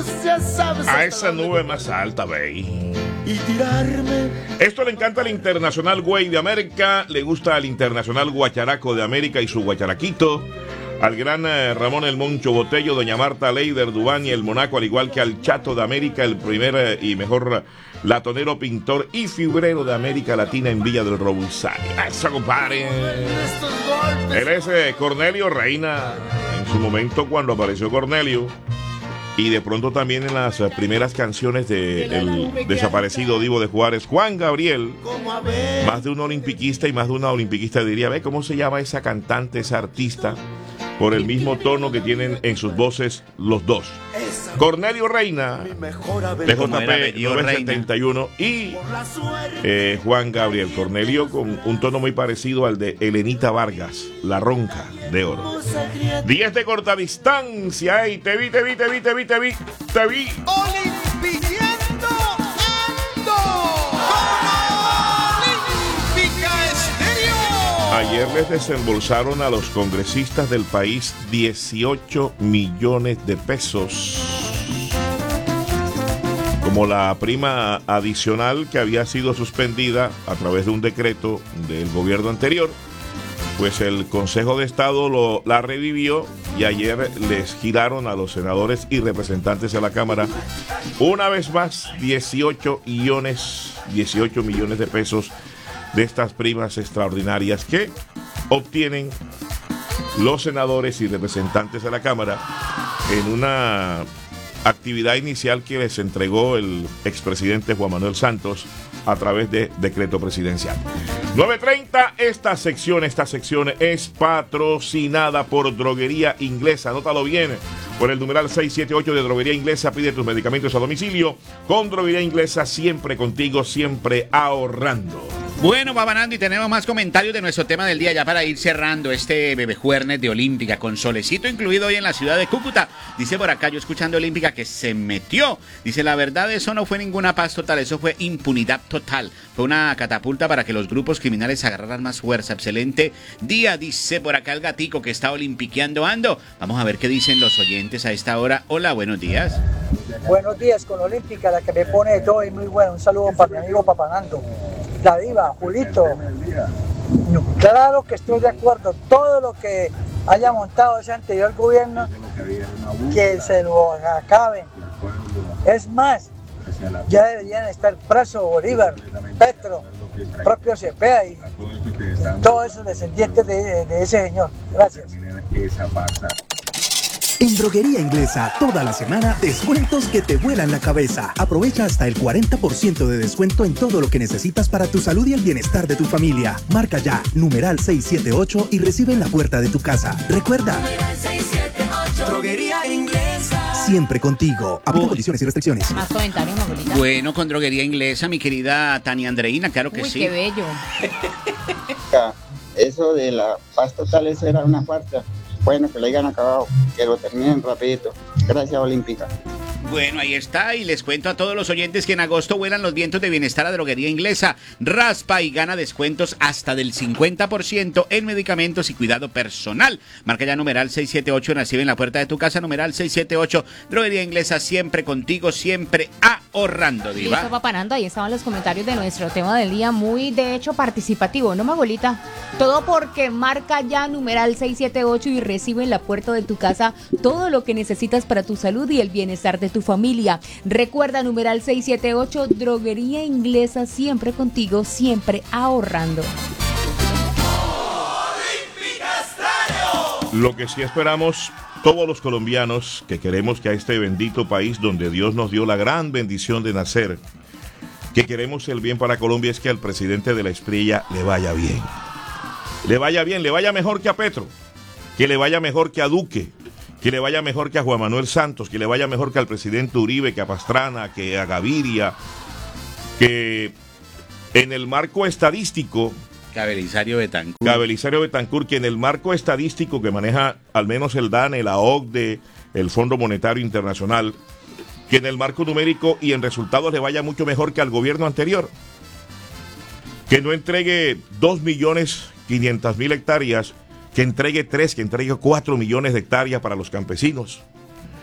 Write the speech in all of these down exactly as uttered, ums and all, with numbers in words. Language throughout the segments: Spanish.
A esa nube más alta, ve. Y tirarme. Esto le encanta al Internacional Güey de América, le gusta al Internacional Guacharaco de América y su guacharaquito, al gran eh, Ramón El Moncho Botello, doña Marta Leider Dubán y el Monaco, al igual que al Chato de América, el primer eh, y mejor latonero, pintor y figurero de América Latina en Villa del Robusari. Eso, compadre. Él es eh, Cornelio Reina. En su momento, cuando apareció Cornelio, y de pronto también en las primeras canciones del de desaparecido Divo de Juárez, Juan Gabriel, más de un olimpiquista y más de una olimpiquista diría, ve cómo se llama esa cantante, esa artista, por el mismo tono que tienen en sus voces los dos. Cornelio Reina, de J P novecientos setenta y uno, y eh, Juan Gabriel. Cornelio con un tono muy parecido al de Elenita Vargas, La Ronca de Oro. diez de corta distancia, ey, te vi, te vi, te vi, te vi, te vi, te vi. Olimpiando ando. Olímpica Estéreo. Ayer les desembolsaron a los congresistas del país dieciocho millones de pesos como la prima adicional que había sido suspendida a través de un decreto del gobierno anterior. Pues el Consejo de Estado lo, la revivió y ayer les giraron a los senadores y representantes de la Cámara una vez más dieciocho millones, dieciocho millones de pesos de estas primas extraordinarias que obtienen los senadores y representantes de la Cámara en una actividad inicial que les entregó el expresidente Juan Manuel Santos a través de decreto presidencial. nueve treinta, esta sección, esta sección es patrocinada por Droguería Inglesa. Anótalo bien, por el numeral seiscientos setenta y ocho de Droguería Inglesa. Pide tus medicamentos a domicilio. Con Droguería Inglesa, siempre contigo, siempre ahorrando. Bueno, Babanando, y tenemos más comentarios de nuestro tema del día ya para ir cerrando este bebé juernes de Olímpica con solecito incluido hoy en la ciudad de Cúcuta. Dice por acá, yo escuchando Olímpica, que se metió. Dice, la verdad, eso no fue ninguna paz total, eso fue impunidad total. Fue una catapulta para que los grupos criminales agarraran más fuerza. Excelente día, dice por acá el gatico que está olimpiqueando ando. Vamos a ver qué dicen los oyentes a esta hora. Hola, buenos días. Buenos días con Olímpica, la que me pone de todo y muy bueno. Un saludo para mi amigo Papanando. La diva, Julito. Claro que estoy de acuerdo. Todo lo que haya montado ese anterior gobierno, que se lo acabe. Es más, ya deberían estar presos Bolívar, Petro, propio Cepeda y todos esos descendientes de, de ese señor. Gracias. En Droguería Inglesa, toda la semana, descuentos que te vuelan la cabeza. Aprovecha hasta el cuarenta por ciento de descuento en todo lo que necesitas para tu salud y el bienestar de tu familia. Marca ya, numeral seiscientos setenta y ocho y recibe en la puerta de tu casa. Recuerda, Droguería Inglesa. siempre contigo. Aplica condiciones y restricciones. Más comentarios, Magolita. Bueno, con Droguería Inglesa, mi querida Tania Andreina, claro que Uy, sí. qué bello. Eso de la paz total, eso era una farsa. Bueno, que lo hayan acabado, que lo terminen rapidito. Gracias, Olímpica. Bueno, ahí está, y les cuento a todos los oyentes que en agosto vuelan los vientos de bienestar a Droguería Inglesa. Raspa y gana descuentos hasta del cincuenta por ciento en medicamentos y cuidado personal. Marca ya numeral seiscientos setenta y ocho, recibe en la puerta de tu casa, numeral seiscientos setenta y ocho. Droguería Inglesa, siempre contigo, siempre ahorrando, diva. Listo, Papanando, ahí estaban los comentarios de nuestro tema del día, muy de hecho participativo, ¿no, Magolita? Todo porque marca ya numeral seiscientos setenta y ocho y recibe en la puerta de tu casa todo lo que necesitas para tu salud y el bienestar de tu familia. Recuerda, numeral seiscientos setenta y ocho, Droguería Inglesa, siempre contigo, siempre ahorrando. Lo que sí esperamos todos los colombianos que queremos que a este bendito país donde Dios nos dio la gran bendición de nacer, que queremos el bien para Colombia, es que al presidente de la Espriella le vaya bien. Le vaya bien, le vaya mejor que a Petro, que le vaya mejor que a Duque, que le vaya mejor que a Juan Manuel Santos, que le vaya mejor que al presidente Uribe, que a Pastrana, que a Gaviria, que en el marco estadístico... Cabelisario Betancur. Cabelisario Betancur, que en el marco estadístico que maneja al menos el DANE, la O C D E, el Fondo Monetario Internacional, que en el marco numérico y en resultados le vaya mucho mejor que al gobierno anterior. Que no entregue dos millones quinientas mil hectáreas, que entregue tres, que entregue cuatro millones de hectáreas para los campesinos.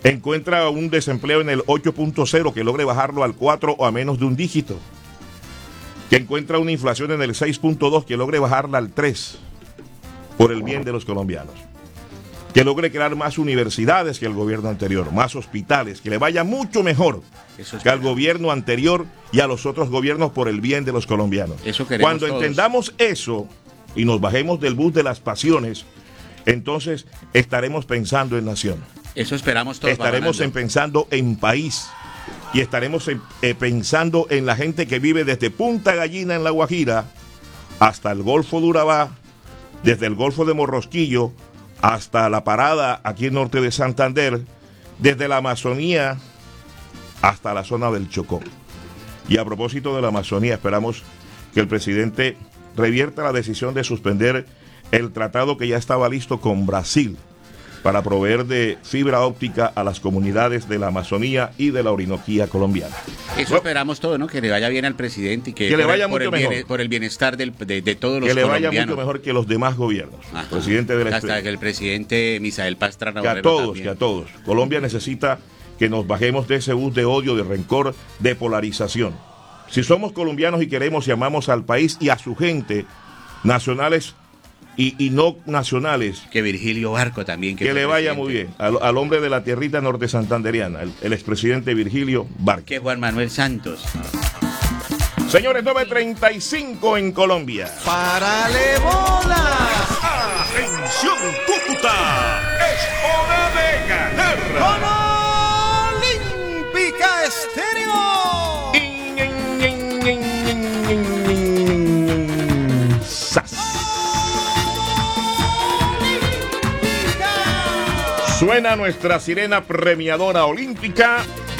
encuentra un desempleo en el ocho punto cero, que logre bajarlo al cuatro o a menos de un dígito, que encuentra una inflación en el seis punto dos, que logre bajarla al tres, por el bien de los colombianos, que logre crear más universidades que el gobierno anterior, más hospitales, que le vaya mucho mejor Eso es que al verdad. gobierno anterior y a los otros gobiernos por el bien de los colombianos. Eso queremos Cuando todos. entendamos eso y nos bajemos del bus de las pasiones, entonces estaremos pensando en nación. Eso esperamos todos. Estaremos en pensando en país y estaremos en- eh, pensando en la gente que vive desde Punta Gallina en La Guajira hasta el Golfo de Urabá, desde el Golfo de Morrosquillo hasta la Parada aquí en norte de Santander, desde la Amazonía hasta la zona del Chocó. Y a propósito de la Amazonía, esperamos que el presidente revierta la decisión de suspender el tratado que ya estaba listo con Brasil para proveer de fibra óptica a las comunidades de la Amazonía y de la Orinoquía colombiana. Eso esperamos todo, ¿no? Que le vaya bien al presidente y que, Que le por vaya el, por mucho el bien- mejor. por el bienestar del- de, de todos los Que le vaya colombianos. mucho mejor que los demás gobiernos. Ajá. Presidente de la Hasta que el presidente Misael Pastrana Que a Borrero todos, también. que a todos. Colombia necesita que nos bajemos de ese bus de odio, de rencor, de polarización. Si somos colombianos y queremos y amamos al país y a su gente, nacionales y, y no nacionales, Que Virgilio Barco también. que fue le vaya presidente. muy bien. Al, al hombre de la tierrita norte santanderiana, el, el expresidente Virgilio Barco. Que Juan Manuel Santos. Señores, nueve treinta y cinco en Colombia. ¡Párale bola! ¡Atención, Cúcuta! ¡Es hora de ganar! ¡Con Olímpica Estéreo! ¡Sas! Suena nuestra sirena premiadora olímpica.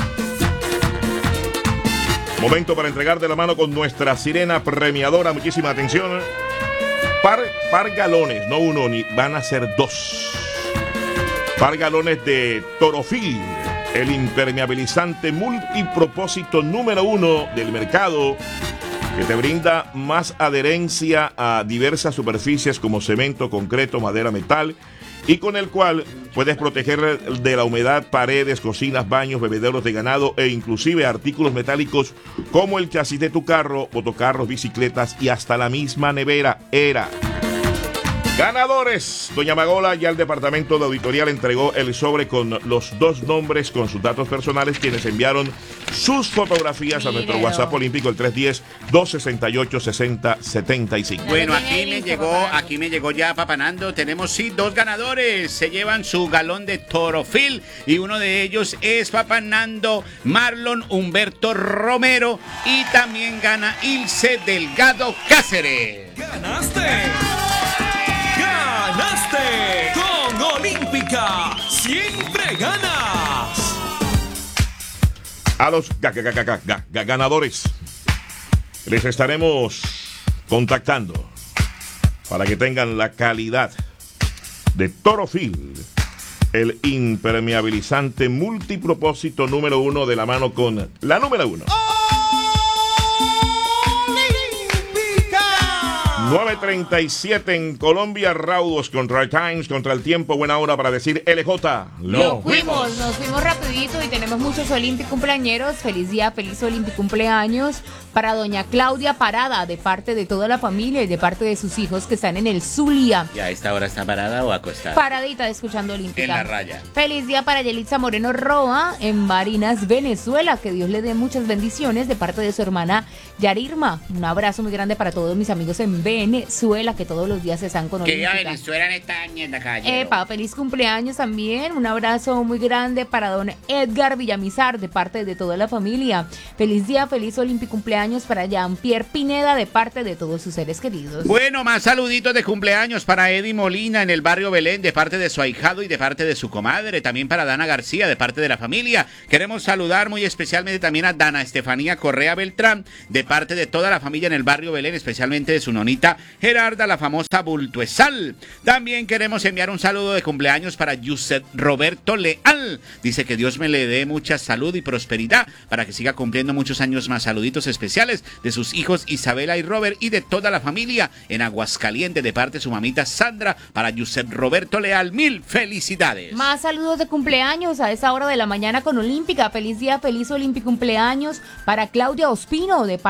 Momento para entregar de la mano con nuestra sirena premiadora. Muchísima atención. Par, par galones, no uno, ni van a ser dos. Par galones de Torofil, el impermeabilizante multipropósito número uno del mercado, que te brinda más adherencia a diversas superficies como cemento, concreto, madera, metal, y con el cual puedes proteger de la humedad paredes, cocinas, baños, bebederos de ganado e inclusive artículos metálicos como el chasis de tu carro, motocarros, bicicletas y hasta la misma nevera. Era. Ganadores. Doña Magola ya el departamento de auditoría le entregó el sobre con los dos nombres con sus datos personales, quienes enviaron sus fotografías a nuestro Mírelo. WhatsApp olímpico, el tres uno cero, dos seis ocho, seis cero siete cinco. Bueno, lo tiene aquí me listo, llegó, Papanando. aquí me llegó ya Papanando. Tenemos sí dos ganadores. Se llevan su galón de Torofil y uno de ellos es Papanando Marlon Humberto Romero y también gana Ilse Delgado Cáceres. ¡Ganaste! ¡Ganaste! Con Olímpica siempre ganas. A los ga- ga- ga- ga- ga- ga- ganadores les estaremos contactando para que tengan la calidad de Torofil, el impermeabilizante multipropósito número uno, de la mano con la número uno. nueve treinta y siete en Colombia, raudos contra el Times, contra el tiempo, buena hora para decir L J. Nos fuimos, nos fuimos rapidito y tenemos muchos Olympic cumpleañeros. Feliz día, feliz Olympic cumpleaños para doña Claudia Parada, de parte de toda la familia y de parte de sus hijos que están en el Zulia. ¿Y a esta hora está parada o acostada? Paradita escuchando Olímpica. En la raya. Feliz día para Yelitza Moreno Roa en Barinas, Venezuela. Que Dios le dé muchas bendiciones de parte de su hermana Yarirma. Un abrazo muy grande para todos mis amigos en Venezuela, que todos los días están con Que ya Olímpica. Venezuela en esta ñenda calle. Epa, feliz cumpleaños también. Un abrazo muy grande para don Edgar Villamizar de parte de toda la familia. Feliz día, feliz Olímpico cumpleaños para Jean-Pierre Pineda de parte de todos sus seres queridos. Bueno, más saluditos de cumpleaños para Eddie Molina en el barrio Belén de parte de su ahijado y de parte de su comadre. También para Dana García de parte de la familia. Queremos saludar muy especialmente también a Dana Estefanía Correa Beltrán de parte de toda la familia en el barrio Belén, especialmente de su nonita amiga Gerarda, la famosa Bultuesal. También queremos enviar un saludo de cumpleaños para Yusef Roberto Leal. Dice que Dios me le dé mucha salud y prosperidad para que siga cumpliendo muchos años más. Saluditos especiales de sus hijos Isabela y Robert y de toda la familia en Aguascalientes de parte de su mamita Sandra para Yusef Roberto Leal. Mil felicidades. Más saludos de cumpleaños a esa hora de la mañana con Olímpica. Feliz día, feliz Olímpico cumpleaños para Claudia Ospino de